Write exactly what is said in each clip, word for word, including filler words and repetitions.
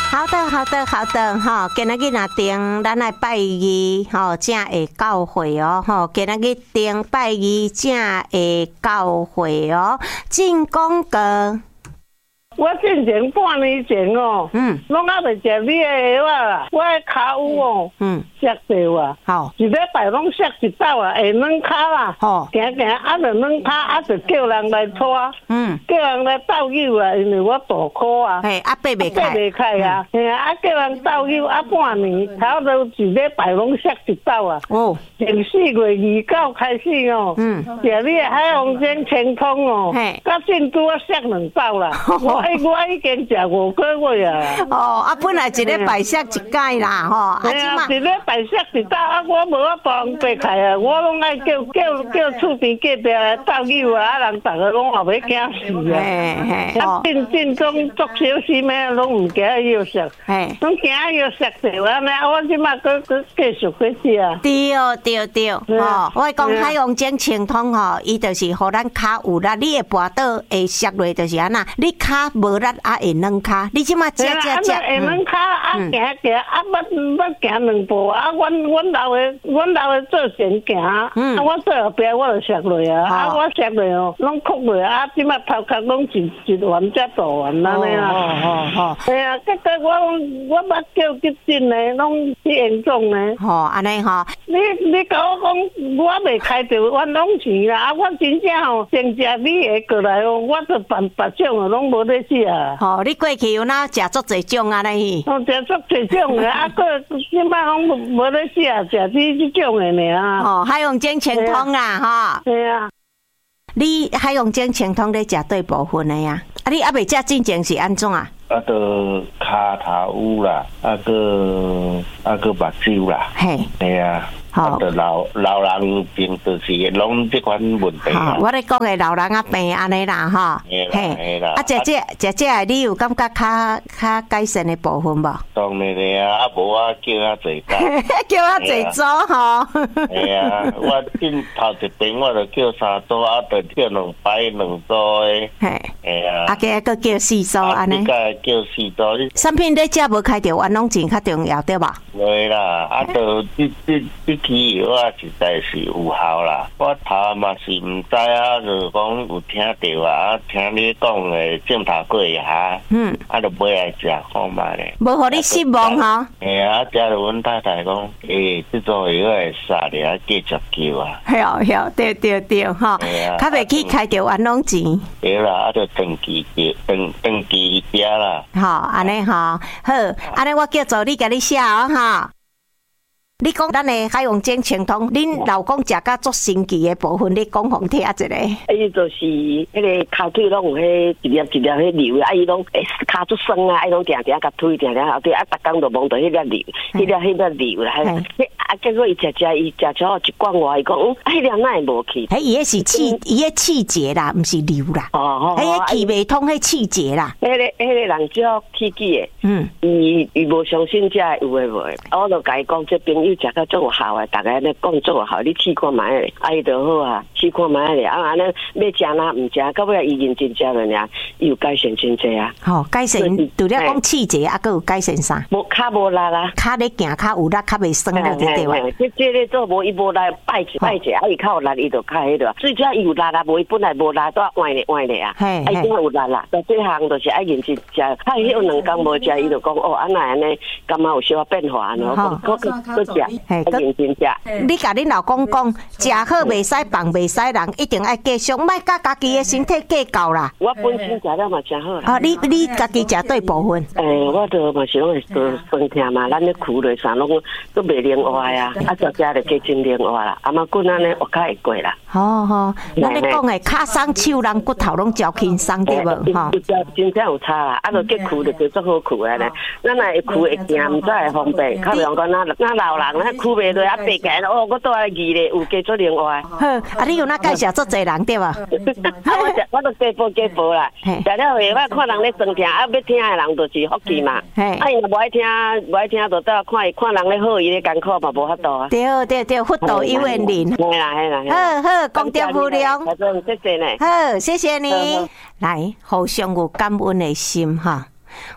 好的，好的，好的，吼，今仔日若定，咱来拜二，吼，正会到会哦，吼，今仔日定拜二，正会到会哦，进广告。 我进前半年前哦，嗯，拢还未食你的药啦，我的骹有哦，嗯，摔到啊，好，一礼拜拢摔一道啊，下软骹啦，吼，行行啊着软骹，啊着叫人来拖，嗯，叫人来斗友啊，因为我大箍啊， 嘿，啊爬袂开， 爬袂开啊，嘿啊，啊叫人斗友啊半年，差不多一礼拜拢摔一道啊，哦，从四月二九开始哦，嗯，食你的海王精清通哦，嘿，到进拄啊摔两道啦。哎，我已经食五个月啊！ 哦，啊，本来一礼拜摔一届啦，吼，啊， 即嘛一礼拜摔一道，啊，我无法帮爬开啊，我拢爱叫叫叫厝边隔壁来斗友啊，啊，人逐个拢后尾惊死啊！啊，进进中作小心咩，拢唔惊药摔，拢惊药摔着安尼，我即嘛搁搁继续去食。 对对对，吼，我讲海洋精清通吼，伊就是互咱骹有力，你的跋倒会摔落就是安那，你骹无力啊会软骹，你即马食食食， 会软骹啊行行啊，要要行两步啊，阮阮老的阮老的做前行，啊我做后壁我就摔落啊，啊我摔落哦，拢哭落啊，即马头壳拢一一丸才大丸安尼啦。哦哦哦，对啊，结果我我捌叫急诊呢，拢去严重呢。 吼，安尼吼， 你你甲我讲，我未开着冤枉钱啦，啊我真正吼，先食你的过来哦，我都办别种哦，拢无咧食。 吼，你过去有哪食足侪种啊？你？ 哦，食足侪种的，啊，个即摆拢无无咧食，食你即种的尔。 哦，海洋精清通啦，哈。 对啊。 你海洋精清通咧食对部分的呀？啊，你还未食进前是安怎啊？ 啊，个骹头有啦，啊个啊个目睭啦，嘿，对啊。好，老老人病就是拢这款问题。 好，我咧讲的老人啊病安尼啦，哈， 嘿啦， 啊，姐姐姐姐，你有感觉较较改善的部分无？ 当然的啊，啊无我叫较济工， 叫较济组吼。 系啊，我进头一遍我就叫三组，啊，就叫两摆两组的。嘿，系啊。啊， 加个叫四组安尼。 个叫四组。 产品你食无开着冤枉钱较重要对吧？ 对啦，啊，就这这这。起药啊，实在是有效啦。我头嘛是唔知啊，就讲有听到啊，听你讲的镜头过一下，嗯，啊，就买来食看卖咧。 无互你失望哈。 嘿啊，食着阮太太讲，诶，这种药会杀咧，啊，继续叫啊。 系哦系哦，对对对哈。系啊。较袂去开着冤枉钱。 对啦，啊，就登记着，登登记食啦。 好，安尼哈，好，安尼我叫助理甲你写哦哈。你讲咱的海洋精清通，恁老公食甲足神奇的部分，你讲互听一下。 伊就是迄个骹腿拢有迄一粒一粒迄流，啊伊拢会骹足酸啊，伊拢定定甲腿定定后腿，啊逐工就望到迄粒流，迄粒迄粒流啦。啊，结果伊食食伊食超一罐外，伊讲，嗯，迄粒哪会无去？ 迄伊迄是气，伊迄气结啦，毋是流啦。哦哦。迄气未通，迄气结啦。 迄个迄个人叫气机的。嗯。伊伊无相信这有诶无诶，我就甲伊讲，这朋友。食到足有效诶，大家咧讲足有效，你试看卖咧，啊伊就好啊，试看卖咧，啊安尼要食哪毋食，到尾啊伊认真食了尔，伊有改善真济啊。 吼、哦，改善除了讲气节，啊，佮有改善啥？ 无骹无力啦， 骹咧行较有力，较袂酸了，对对哇。 即即咧做无伊无力，拜一拜一，啊伊较有力，伊就较迄个。最主要伊有力啦，无伊本来无力，都要换咧换咧啊。嘿，啊伊有力啦，但这项就是爱认真食，啊伊有两工无食，伊就讲哦，安那安尼，感觉有小变化，然后佮佮佮食。嘿，认真食。 你甲恁老公讲，食好袂使放袂使人，一定爱继续，莫甲家己的身体计较啦。 我本身食了嘛真好啦。 啊，你你家己食对部分？ 诶，我都嘛是拢会做酸痛嘛，咱咧苦落啥拢都袂灵活啊，啊食食就加真灵活啦，啊嘛滚安尼我较会过啦。 好好，咱咧讲诶，骹松手人骨头拢较轻松对无？ 吼，真正有差啦，啊，就结苦就做足好苦安尼，咱若苦会行，毋知会方便，较用讲那那老人咧苦袂落啊，爬起来哦，我倒来义咧，有加做另外。 好，啊，你有哪介绍做侪人对无？啊， 我食我都加补加补啦，食了后我看人咧酸痛，啊，要听诶人就是福气嘛。啊，伊若无爱听，无爱听，就倒看看人咧好，伊咧艰苦嘛无法度啊。 对对对，福岛有缘人。 系啦系啦。 好好，功德无量。 谢谢呢。 好，谢谢你。来，互相有感恩的心哈。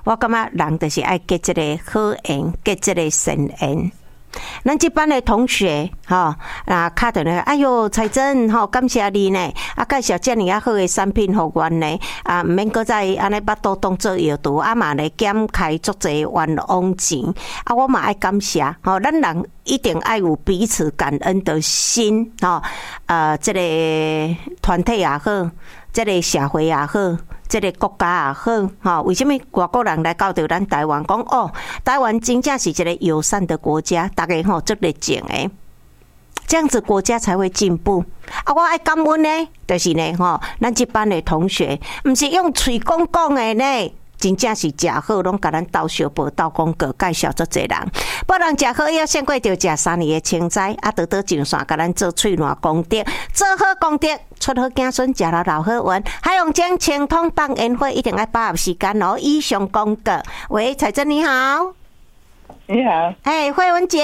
我感觉人就是爱结这个好缘，结这个善缘。咱这班的同学，吼啊，敲电话，哎哟，彩珍，吼，感谢你呢，啊，介绍遮尔啊好的产品互阮呢，啊，毋免搁再安尼巴肚当做药毒，啊嘛咧减开足侪冤枉钱，啊，我嘛爱感谢，吼，咱人一定爱有彼此感恩的心，吼，呃，这个团体也好，这个社会也好。这个国家也好，哈，为什么外国人来到到咱台湾讲哦？台湾真正是一个友善的国家，大家吼足热情诶，这样子国家才会进步。啊，我爱感恩呢，就是呢，吼，咱这班的同学，毋是用嘴讲讲诶呢。真正是食好，拢甲咱斗小报、斗广告，介绍足侪人。不人食好要先过着食三年的青菜，啊，倒倒上线，甲咱做喙烂功德，做好功德，出好子孙，食了老好运。海洋江青通放宴会一定要把握时间哦。以上广告，喂，彩珍你好， 你好， 哎，慧文姐。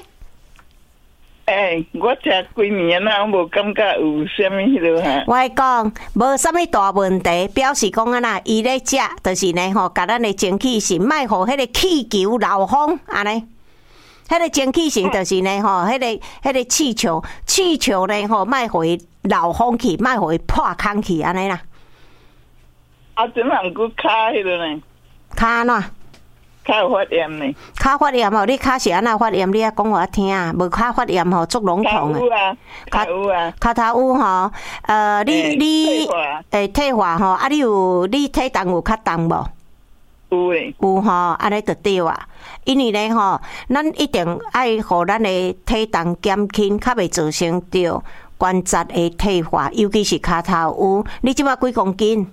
哎，我食几年啦，我无感觉有啥物迄落哈。 我讲无啥物大问题，表示讲啊呐，伊咧食就是呢吼，甲咱的精气神，莫互迄个气球漏风安尼。迄个精气神就是呢吼，迄个迄个气球，气球呢吼，莫互伊漏风去，莫互伊破空去安尼啦。 啊，怎人佫骹迄落呢？ 骹安怎？ 骹有发炎呢？ 骹发炎吼，你骹是安那发炎？你啊讲我听啊，无骹发炎吼，足笼统诶。 有啊，骹有啊， 骹头有吼。呃，你你诶退化吼，啊，你有你体重有较重无？ 有诶， 有吼，安尼就对啊。因为咧吼，咱一定爱互咱的体重减轻，较袂造成着关节的退化，尤其是骹头有。你即马几公斤？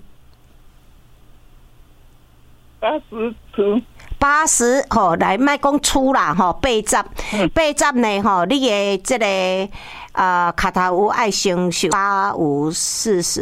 八十出。 八十吼，来莫讲粗啦吼，八十，八十呢吼，你的这个呃，脚头有爱承受八五四十。